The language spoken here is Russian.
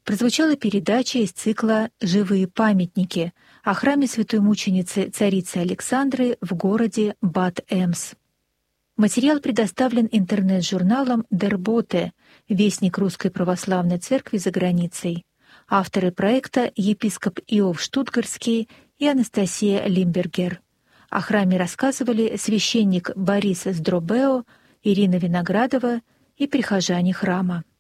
прозвучала передача из цикла «Живые памятники» о храме святой мученицы царицы Александры в городе Бат-Эмс. Материал предоставлен интернет-журналом «Дер Боте», вестник Русской Православной Церкви за границей. Авторы проекта — епископ Иов Штутгарский и Анастасия Лимбергер. О храме рассказывали священник Борис Здробео, Ирина Виноградова и прихожане храма.